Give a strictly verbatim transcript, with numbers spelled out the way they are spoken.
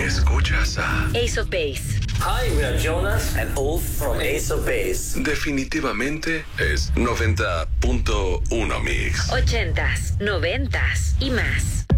Escuchas a Ace of Base. Hi, we are Jonas and Ulf from Ace of Base. Definitivamente es noventa punto uno Mix. Ochentas, noventas y más.